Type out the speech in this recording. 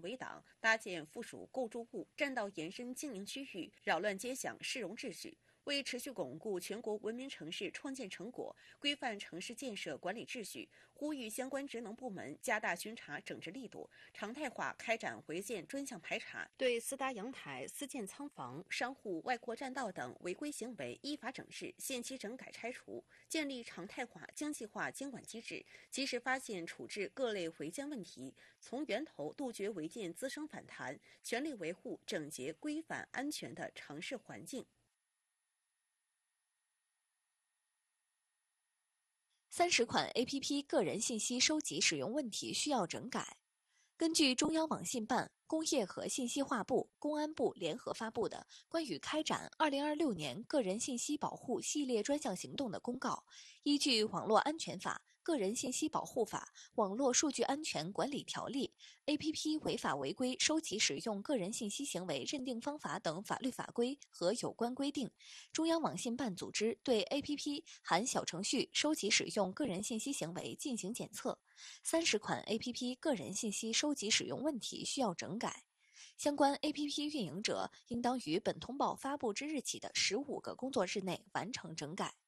围挡，搭建附属构筑物，占道延伸经营区域，扰乱街巷市容秩序。为持续巩固全国文明城市创建成果，规范城市建设管理秩序，呼吁相关职能部门加大巡查整治力度，常态化开展违建专项排查，对私搭阳台、私建仓房、商户外扩占道等违规行为依法整治，限期整改拆除，建立常态化、精细化监管机制，及时发现处置各类违建问题，从源头杜绝违建滋生反弹，全力维护整洁、规范、安全的城市环境。 30款 APP 个人信息收集使用问题需要整改。根据中央网信办、工业和信息化部、公安部联合发布的关于开展2026年个人信息保护系列专项行动的公告，依据《网络安全法》、《个人信息保护法》、《网络数据安全管理条例》、APP 违法违规收集使用个人信息行为认定方法等法律法规和有关规定，中央网信办组织对 APP 含小程序收集使用个人信息行为进行检测。30款 APP 个人信息收集使用问题需要整改，相关 APP 运营者应当于本通报发布之日起的15个工作日内完成整改。